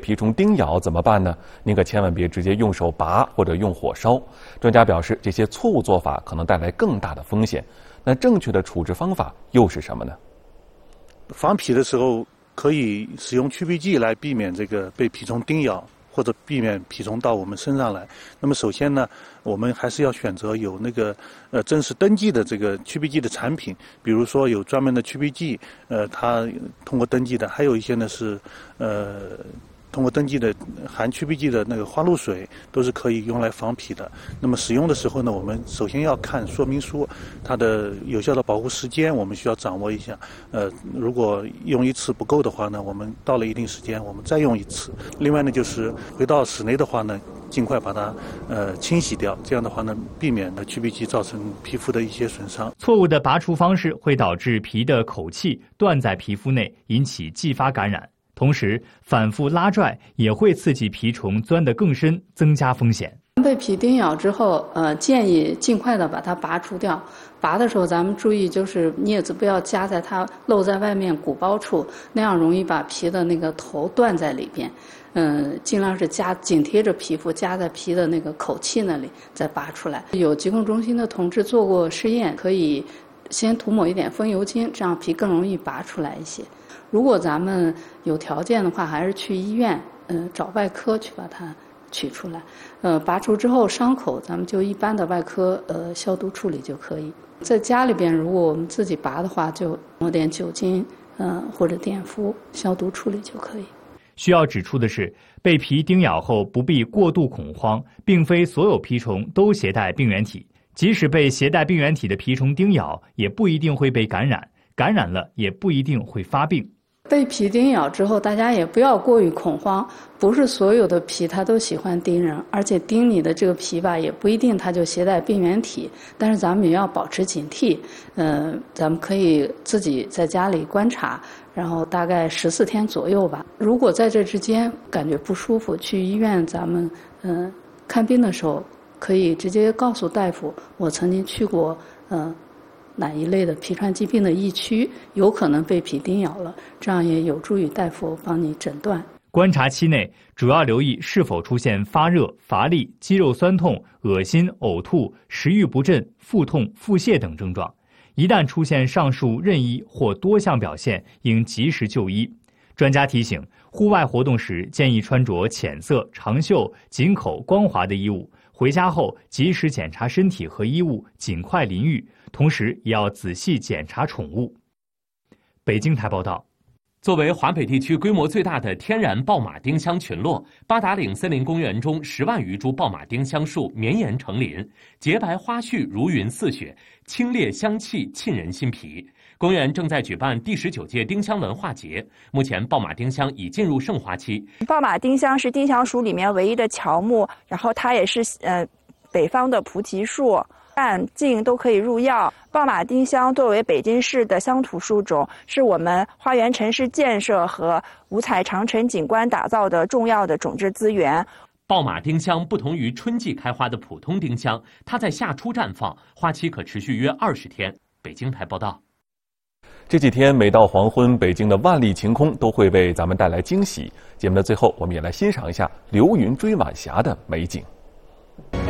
蜱虫叮咬怎么办呢？您可千万别直接用手拔或者用火烧。专家表示，这些错误做法可能带来更大的风险。那正确的处置方法又是什么呢？ 防蜱的时候可以使用驱蜱剂来避免这个被蜱虫叮咬，或者避免蜱虫到我们身上来。那么首先呢，我们还是要选择有那个正式登记的这个驱蜱剂的产品，比如说有专门的驱蜱剂，它通过登记的，还有一些呢是通过登记的含驱蜱剂的那个花露水都是可以用来防蜱的。那么使用的时候呢，我们首先要看说明书，它的有效的保护时间我们需要掌握一下。如果用一次不够的话呢，我们到了一定时间我们再用一次。另外呢，就是回到室内的话呢，尽快把它清洗掉，这样的话呢，避免了驱蜱剂造成皮肤的一些损伤。 错误的拔除方式会导致蜱的口气断在皮肤内，引起继发感染。同时，反复拉拽也会刺激蜱虫钻得更深，增加风险。 被蜱叮咬之后，建议尽快的把它拔除掉。拔的时候，咱们注意就是镊子不要夹在它露在外面鼓包处，那样容易把蜱的那个头断在里边。尽量是紧贴着皮肤，夹在蜱的那个口气那里再拔出来。有疾控中心的同志做过试验，可以先涂抹一点风油精，这样蜱更容易拔出来一些。如果咱们有条件的话，还是去医院，找外科去把它取出来。拔除之后伤口，咱们就一般的外科消毒处理就可以。在家里边，如果我们自己拔的话，就抹点酒精，或者碘伏消毒处理就可以。 需要指出的是，被蜱叮咬后不必过度恐慌，并非所有蜱虫都携带病原体，即使被携带病原体的蜱虫叮咬，也不一定会被感染，感染了也不一定会发病。 被蜱叮咬之后，大家也不要过于恐慌，不是所有的蜱它都喜欢叮人，而且叮你的这个蜱吧，也不一定它就携带病原体，但是咱们也要保持警惕。咱们可以自己在家里观察，然后大概14天左右吧。如果在这之间感觉不舒服，去医院咱们看病的时候，可以直接告诉大夫，我曾经去过哪一类的蜱传疾病的疫区，有可能被蜱叮咬了，这样也有助于大夫帮你诊断。 观察期内，主要留意是否出现发热、乏力、肌肉酸痛、恶心、呕吐、食欲不振、腹痛、腹泻等症状。一旦出现上述任一或多项表现，应及时就医。专家提醒，户外活动时建议穿着浅色、长袖、紧口、光滑的衣物，回家后及时检查身体和衣物，尽快淋浴，同时也要仔细检查宠物。北京台报道。 作为华北地区规模最大的天然爆马丁香群落，八达岭森林公园中10万余株爆马丁香树绵延成林，洁白花絮如云似雪，清冽香气沁人心脾。公园正在举办第19届丁香文化节，目前爆马丁香已进入盛花期。 爆马丁香是丁香属里面唯一的乔木，然后它也是北方的菩提树。淡净都可以入药。爆马丁香作为北京市的乡土树种，是我们花园城市建设和五彩长城景观打造的重要的种质资源。 爆马丁香不同于春季开花的普通丁香，它在夏初绽放，花期可持续约20天。北京台报道。 这几天每到黄昏，北京的万里晴空都会为咱们带来惊喜。节目的最后，我们也来欣赏一下流云追晚霞的美景。